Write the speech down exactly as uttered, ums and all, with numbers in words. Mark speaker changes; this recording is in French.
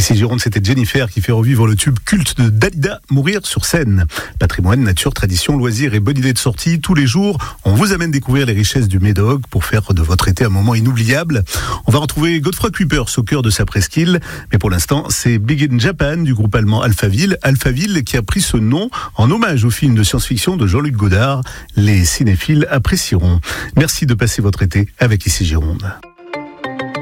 Speaker 1: Ici Gironde, c'était Jennifer qui fait revivre le tube culte de Dalida, Mourir sur scène. Patrimoine, nature, tradition, loisirs et bonne idée de sortie. Tous les jours, on vous amène découvrir les richesses du Médoc pour faire de votre été un moment inoubliable. On va retrouver Godefroy Kuipers au cœur de sa presqu'île. Mais pour l'instant, c'est Big in Japan du groupe allemand Alphaville. Alphaville qui a pris ce nom en hommage au film de science-fiction de Jean-Luc Godard. Les cinéphiles apprécieront. Merci de passer votre été avec Ici Gironde.